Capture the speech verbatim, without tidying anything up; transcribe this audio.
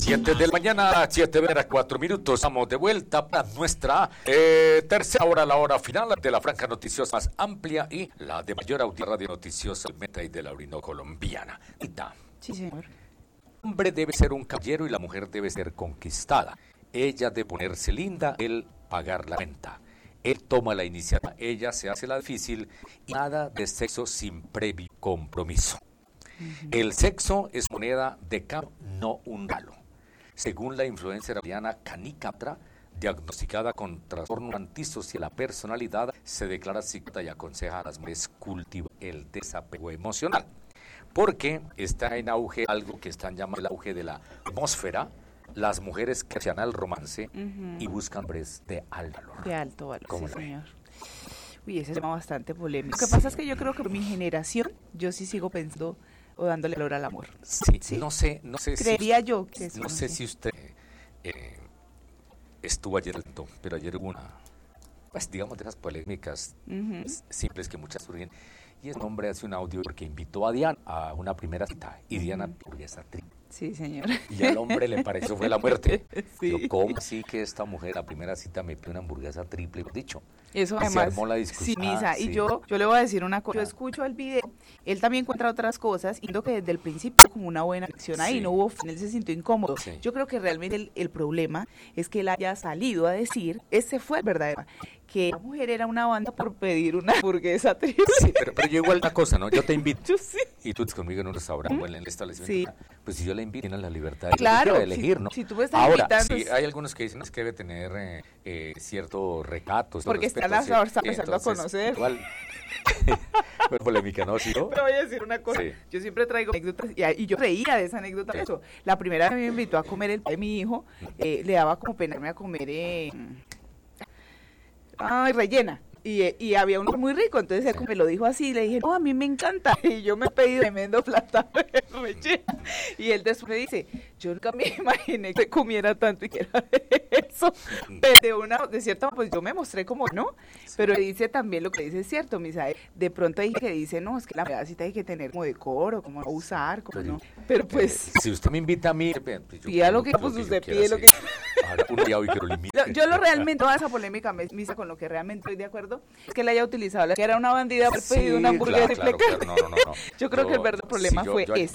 siete de la mañana, siete de la cuatro minutos. Estamos de vuelta para nuestra eh, tercera hora, la hora final de la franja noticiosa más amplia y la de mayor audiencia radio noticiosa del Meta y de la Orinoco colombiana. Sí, señor. El hombre debe ser un caballero y la mujer debe ser conquistada. Ella debe ponerse linda, él pagar la renta. Él toma la iniciativa, ella se hace la difícil y nada de sexo sin previo compromiso. Uh-huh. El sexo es moneda de cambio, no un regalo. Según la influencer Ariana Canicatra, diagnosticada con trastorno antisocial de la personalidad, se declara psicóloga y aconseja a las mujeres cultivar el desapego emocional. Porque está en auge algo que están llamando el auge de la atmósfera, las mujeres que se al romance uh-huh. y buscan hombres de alto valor. De alto valor, sí, señor. Uy, ese es un tema bastante polémico. Lo que pasa es que yo creo que por mi generación, yo sí sigo pensando o dándole valor al amor. Sí, sí. no sé, no sé Creería si yo que no, no sé si usted eh, estuvo ayer, pero ayer hubo una, pues digamos de esas polémicas uh-huh. simples que muchas surgen. Y ese hombre hace un audio porque invitó a Diana a una primera cita y Diana uh-huh. hamburguesa triple. Sí, señor. Y al hombre le pareció fue la muerte. Sí. Yo, ¿cómo así que esta mujer la primera cita me pide una hamburguesa triple? Dicho. Eso y además. Se armó la discusión. Sí, Misa. Ah, y sí. yo, yo le voy a decir una cosa. Yo escucho el video. Él también encuentra otras cosas. Y creo que desde el principio como una buena acción ahí. Sí. No hubo. Él se sintió incómodo. Sí. Yo creo que realmente el, el problema es que él haya salido a decir, ese fue el verdadero, que la mujer era una banda por pedir una hamburguesa triple. Sí, pero, pero yo igual una cosa, ¿no? Yo te invito. Yo sí. Y tú estás conmigo en un restaurante ¿Mm? o en el establecimiento. Sí. Pues si yo la invito, tienes la libertad de, claro, de elegir, si, ¿no? Si tú me estás Ahora, invitando, sí, hay algunos que dicen es que debe tener eh, eh, cierto recato. Porque están las empezando a conocer. Igual, fue polémica, ¿no? ¿Sí, no? Pero voy a decir una cosa. Sí. Yo siempre traigo anécdotas y, y yo reía de esa anécdota. Sí. Eso. La primera vez que me invitó a comer el de mi hijo, eh, le daba como pena a comer eh, ay, rellena. Y, y había uno muy rico, entonces él me lo dijo así, le dije, no, a mí me encanta, y yo me pedí tremendo plátano de rellena, y él después me dice, yo nunca me imaginé que comiera tanto y que era eso, pero de una, de cierta pues yo me mostré como, no, pero dice también lo que dice es cierto, Misa, de pronto hay que dice, no, es que la pedacita hay que tener como decoro, como no usar, como no, pero pues. Si usted me invita a mí, pues pida lo que, pues usted pide lo que. Ahora, uno ya hoy que lo limite. Yo, yo lo realmente, toda esa polémica, Misa, con lo que realmente estoy de acuerdo, es que él haya utilizado la que era una bandida por sí, pedir una hamburguesa claro, triple claro, claro, no, no, no. Yo creo yo, que el verdadero problema sí, yo, fue yo, ese.